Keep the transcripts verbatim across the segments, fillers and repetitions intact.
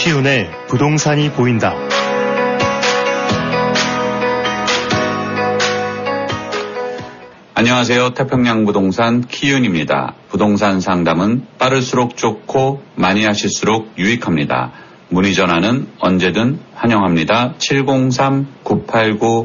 키운의 부동산이 보인다. 안녕하세요. 태평양 부동산 키윤입니다. 부동산 상담은 빠를수록 좋고 많이 하실수록 유익합니다. 문의 전화는 언제든 환영합니다. 칠공삼 구팔구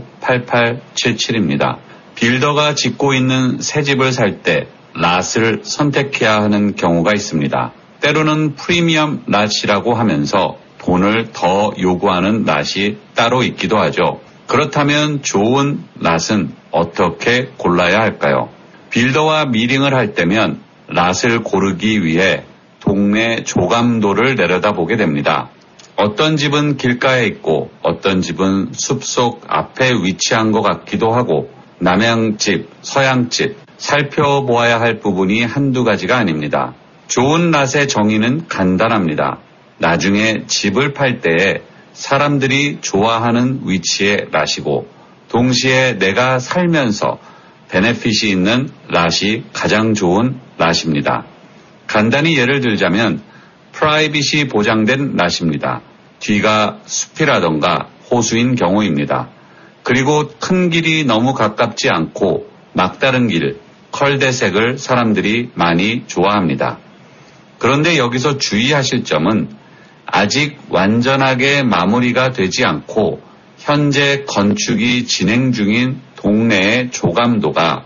팔팔칠칠입니다. 빌더가 짓고 있는 새 집을 살 때 랏을 선택해야 하는 경우가 있습니다. 때로는 프리미엄 랏이라고 하면서 돈을 더 요구하는 랏이 따로 있기도 하죠. 그렇다면 좋은 랏은 어떻게 골라야 할까요? 빌더와 미링을 할 때면 랏을 고르기 위해 동네 조감도를 내려다보게 됩니다. 어떤 집은 길가에 있고 어떤 집은 숲속 앞에 위치한 것 같기도 하고 남양집, 서양집 살펴보아야 할 부분이 한두 가지가 아닙니다. 좋은 랏의 정의는 간단합니다. 나중에 집을 팔 때에 사람들이 좋아하는 위치의 랏이고 동시에 내가 살면서 베네핏이 있는 랏이 가장 좋은 랏입니다. 간단히 예를 들자면 프라이빗이 보장된 랏입니다. 뒤가 숲이라던가 호수인 경우입니다. 그리고 큰 길이 너무 가깝지 않고 막다른 길, 컬대색을 사람들이 많이 좋아합니다. 그런데 여기서 주의하실 점은 아직 완전하게 마무리가 되지 않고 현재 건축이 진행 중인 동네의 조감도가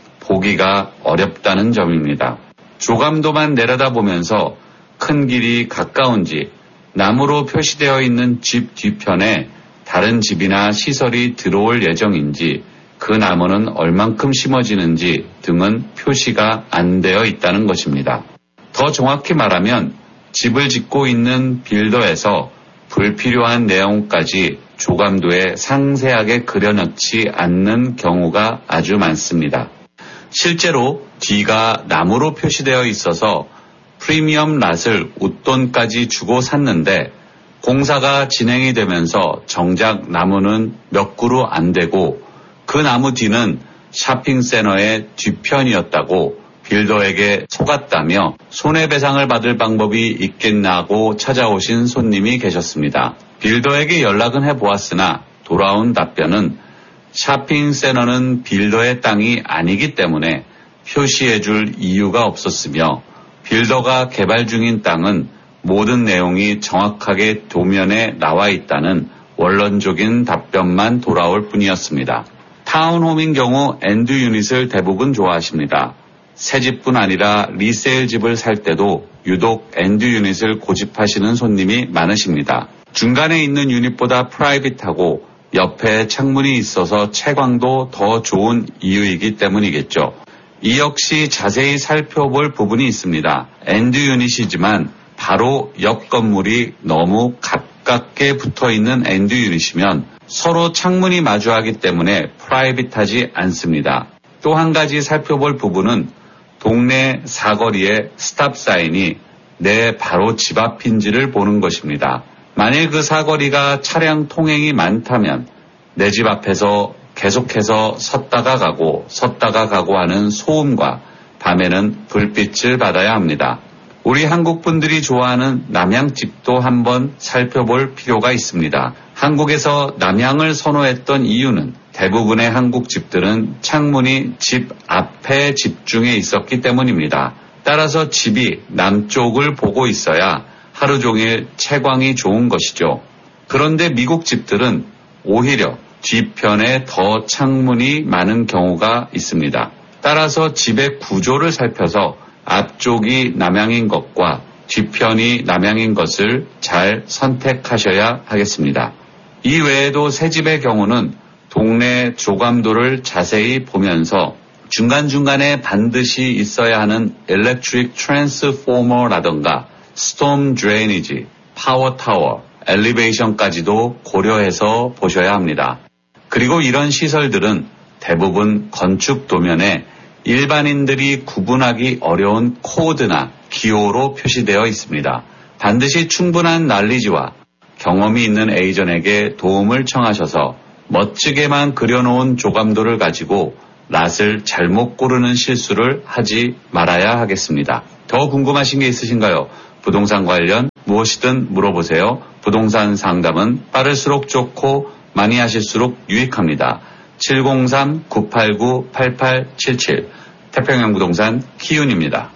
보기가 어렵다는 점입니다. 조감도만 내려다보면서 큰 길이 가까운지 나무로 표시되어 있는 집 뒤편에 다른 집이나 시설이 들어올 예정인지 그 나무는 얼만큼 심어지는지 등은 표시가 안 되어 있다는 것입니다. 더 정확히 말하면 집을 짓고 있는 빌더에서 불필요한 내용까지 조감도에 상세하게 그려넣지 않는 경우가 아주 많습니다. 실제로 뒤가 나무로 표시되어 있어서 프리미엄 랏을 웃돈까지 주고 샀는데 공사가 진행이 되면서 정작 나무는 몇 그루 안 되고 그 나무 뒤는 쇼핑센터의 뒤편이었다고 빌더에게 속았다며 손해배상을 받을 방법이 있겠나고 찾아오신 손님이 계셨습니다. 빌더에게 연락은 해보았으나 돌아온 답변은 쇼핑센터는 빌더의 땅이 아니기 때문에 표시해줄 이유가 없었으며 빌더가 개발 중인 땅은 모든 내용이 정확하게 도면에 나와 있다는 원론적인 답변만 돌아올 뿐이었습니다. 타운홈인 경우 엔드 유닛을 대부분 좋아하십니다. 새 집뿐 아니라 리세일 집을 살 때도 유독 엔드 유닛을 고집하시는 손님이 많으십니다. 중간에 있는 유닛보다 프라이빗하고 옆에 창문이 있어서 채광도 더 좋은 이유이기 때문이겠죠. 이 역시 자세히 살펴볼 부분이 있습니다. 엔드 유닛이지만 바로 옆 건물이 너무 가깝게 붙어있는 엔드 유닛이면 서로 창문이 마주하기 때문에 프라이빗하지 않습니다. 또 한 가지 살펴볼 부분은 동네 사거리의 스탑 사인이 내 바로 집 앞인지를 보는 것입니다. 만일 그 사거리가 차량 통행이 많다면 내 집 앞에서 계속해서 섰다가 가고 섰다가 가고 하는 소음과 밤에는 불빛을 받아야 합니다. 우리 한국 분들이 좋아하는 남양집도 한번 살펴볼 필요가 있습니다. 한국에서 남양을 선호했던 이유는 대부분의 한국 집들은 창문이 집 앞에 집중해 있었기 때문입니다. 따라서 집이 남쪽을 보고 있어야 하루 종일 채광이 좋은 것이죠. 그런데 미국 집들은 오히려 뒤편에 더 창문이 많은 경우가 있습니다. 따라서 집의 구조를 살펴서 앞쪽이 남향인 것과 뒤편이 남향인 것을 잘 선택하셔야 하겠습니다. 이 외에도 새 집의 경우는 동네 조감도를 자세히 보면서 중간중간에 반드시 있어야 하는 Electric Transformer라던가 Storm Drainage, 파워 타워, 엘리베이션까지도 고려해서 보셔야 합니다. 그리고 이런 시설들은 대부분 건축 도면에 일반인들이 구분하기 어려운 코드나 기호로 표시되어 있습니다. 반드시 충분한 날리지와 경험이 있는 에이전에게 도움을 청하셔서 멋지게만 그려놓은 조감도를 가지고 랏을 잘못 고르는 실수를 하지 말아야 하겠습니다. 더 궁금하신 게 있으신가요? 부동산 관련 무엇이든 물어보세요. 부동산 상담은 빠를수록 좋고 많이 하실수록 유익합니다. 칠공삼 구팔구 팔팔칠칠 태평양 부동산 키윤입니다.